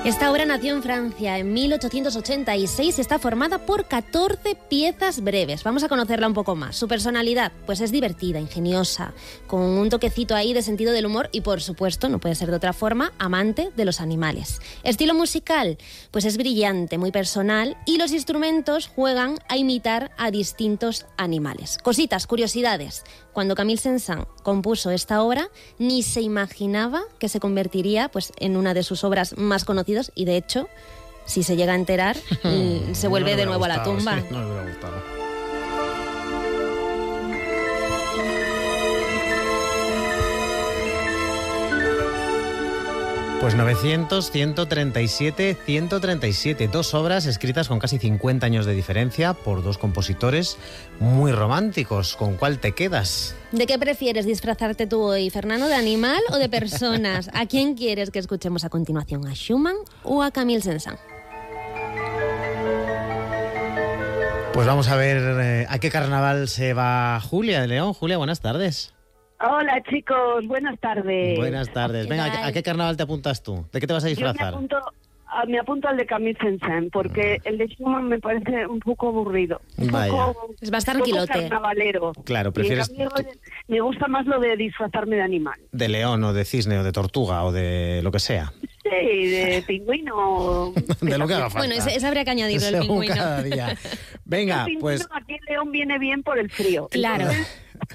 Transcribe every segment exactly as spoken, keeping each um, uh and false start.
Esta obra nació en Francia en mil ochocientos ochenta y seis y está formada por catorce piezas breves. Vamos a conocerla un poco más. Su personalidad, pues es divertida, ingeniosa, con un toquecito ahí de sentido del humor y, por supuesto, no puede ser de otra forma, amante de los animales. Estilo musical, pues es brillante, muy personal y los instrumentos juegan a imitar a distintos animales. Cositas, curiosidades. Cuando Camille Saint-Saëns compuso esta obra, ni se imaginaba que se convertiría pues, en una de sus obras más conocidas y, de hecho, si se llega a enterar, se vuelve no de nuevo gustado, a la tumba. Sí, no me hubiera gustado. Pues novecientos, ciento treinta y siete, ciento treinta y siete. Dos obras escritas con casi cincuenta años de diferencia por dos compositores muy románticos. ¿Con cuál te quedas? ¿De qué prefieres disfrazarte tú hoy, Fernando? ¿De animal o de personas? ¿A quién quieres que escuchemos a continuación? ¿A Schumann o a Camille Saint-Saëns? Pues vamos a ver eh, a qué carnaval se va Julia de León. Julia, buenas tardes. Hola chicos, buenas tardes. Buenas tardes. Venga, ¿a qué, ¿a qué carnaval te apuntas tú? ¿De qué te vas a disfrazar? Yo me apunto, a, me apunto al de Camille Saint-Saëns porque mm. el de Schumann me parece un poco aburrido. Un Vaya. Poco, es más tranquilote. Un poco carnavalero. Claro, prefieres... Y en cambio, me gusta más lo de disfrazarme de animal. De león o de cisne o de tortuga o de lo que sea. Sí, de pingüino. De lo que haga falta. Bueno, ese, ese habría que añadirlo, el pingüino. Cada día. Venga, el pues... pingüino aquí en León viene bien por el frío. Claro. Entonces...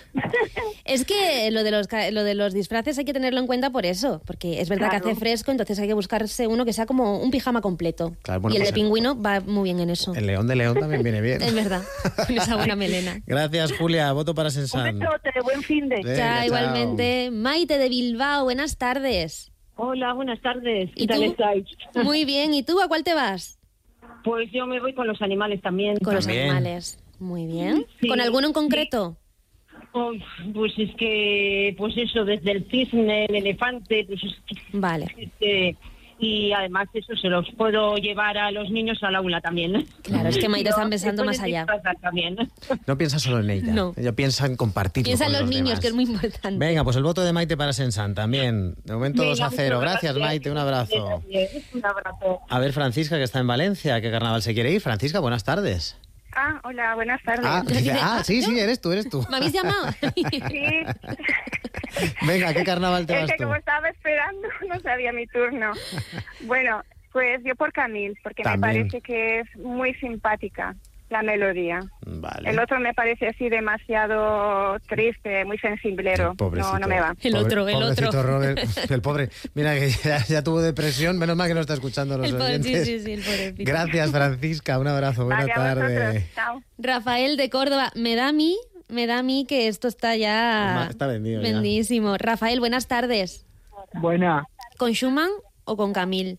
Es que lo de los lo de los disfraces hay que tenerlo en cuenta por eso, porque es verdad claro. que hace fresco, entonces hay que buscarse uno que sea como un pijama completo. Claro, bueno, y el pues de pingüino va muy bien en eso. El león de León también viene bien. Es verdad, con esa buena melena. Gracias, Julia. Voto para Saint-Saëns. Un besote, buen fin de. Venga, Chao, chao. igualmente. Maite de Bilbao, buenas tardes. Hola, buenas tardes. ¿Y ¿Qué tal tú? estáis? Muy bien. ¿Y tú a cuál te vas? Pues yo me voy con los animales también. Con los También. animales. Muy bien. Sí. ¿Con alguno en concreto? Oh, pues es que, pues eso, desde el cisne, el elefante, pues es que, Vale. este, y además eso se los puedo llevar a los niños al aula también. Claro, es que Maite están pensando Se más pueden allá. disfrazar también. No piensa solo en ella. No. Ella piensa en compartirlo Piensa en con los niños, demás. que es muy importante. Venga, pues el voto de Maite para Saint-Saëns también. De momento Venga, dos a cero. muchas Gracias, Maite. Un abrazo. Un abrazo. A ver, Francisca, que está en Valencia. ¿A qué carnaval se quiere ir? Francisca, buenas tardes. Ah, hola, buenas tardes. Ah, dice, ah sí, sí, eres tú, eres tú. ¿Me habéis llamado? Sí. Venga, ¿a qué carnaval te Es vas que tú? como estaba esperando, no sabía mi turno. Bueno, pues yo por Camille, porque También. me parece que es muy simpática la melodía. Vale. El otro me parece así demasiado triste, muy sensiblero. Pobrecito. No, no me va. El otro, el Pobrecito otro. Robert, el pobre. Mira que ya, ya tuvo depresión, menos mal que no está escuchando a los El pobre, sí, oyentes. sí, sí, el pobrecito. Gracias, Francisca. Un abrazo. Buena Vale, a tarde. vosotros. Chao. Rafael de Córdoba, me da a mí, me da a mí que esto está ya Está vendido ya. vendidísimo. Rafael, buenas tardes. Buena. ¿Con Schumann o con Camille?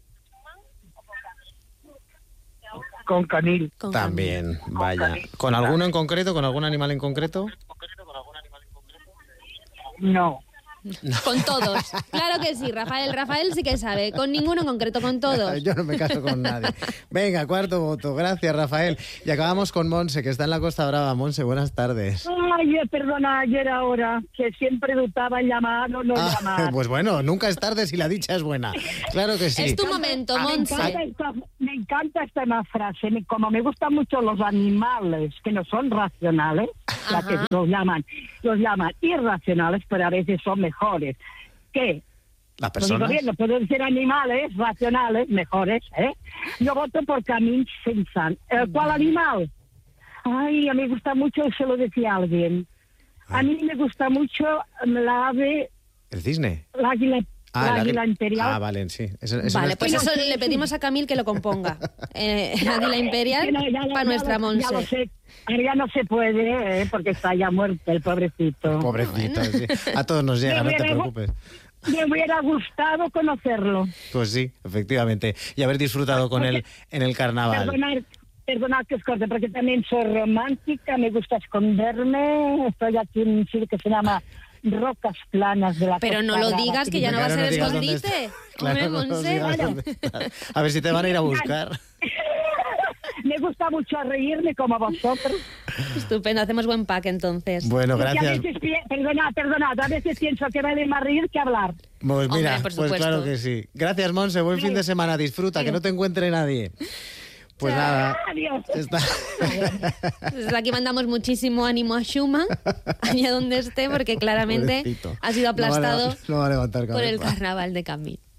Con Camille. Con También, vaya. ¿Con alguno en concreto? ¿Con algún animal en concreto? No. Camille. Con todos. Claro que sí, Rafael. Rafael sí que sabe. Con ninguno en concreto, con todos. Yo no me caso con nadie. Venga, cuarto voto. Gracias, Rafael. Y acabamos con Monse, que está en la Costa Brava. Monse, buenas tardes. Ay, perdona, ayer ahora, que siempre dudaba en llamar o no Ah, llamar. pues bueno, nunca es tarde si la dicha es buena. Claro que sí. Es tu momento, Me Monse. encanta, esta, me encanta esta una frase. Me- Como me gustan mucho los animales que no son racionales, la Ajá. que los llaman, los llaman irracionales, pero a veces son mejores. ¿Qué? Las Lo digo personas. bien, no pueden ser animales racionales, mejores, ¿eh? Yo voto por Camille Saint-Saëns. ¿El cuál animal? Ay, a mí me gusta mucho, se lo decía alguien. A mí me gusta mucho la ave, ¿El cisne? la águila, Ah, la el águila águila- imperial. Ah, vale, sí. Eso, eso Vale, no es- pues eso le pedimos a Camille que lo componga. Eh, Águila Imperial Que no, ya lo- para ya nuestra lo- ya lo Monse. sé. Ahora ya no se puede, ¿eh? Porque está ya muerto el pobrecito. Pobrecito, sí. A todos nos llega, no te Me hubiera- preocupes. Me hubiera gustado conocerlo. Pues sí, efectivamente. Y haber disfrutado con él en el carnaval. Perdonar, perdonar que os corte, porque también soy romántica, me gusta esconderme. Estoy aquí en un sitio que se llama Rocas Planas de la Pero Costa no lo Brava. digas, que ya no va a Claro, ser digas dónde escondite. está. Claro, Hombre, no nos Monse. digas dónde está. A ver si te van a ir a buscar. Me gusta mucho reírme como vosotros. Estupendo, hacemos buen pack entonces. Bueno, Y que a gracias. veces, pi- perdonad, perdonad, a veces pienso que vale más reír que hablar. Pues mira, Hombre, por pues supuesto. claro que sí. Gracias, Monse. Buen fin de semana. Disfruta, que no te encuentre nadie. Pues nada. Adiós. Está... Desde aquí mandamos muchísimo ánimo a Schumann, allá donde esté, porque claramente Pobrecito. ha sido No va a aplastado leva- no va a levantar por el cabeza. carnaval de Camille.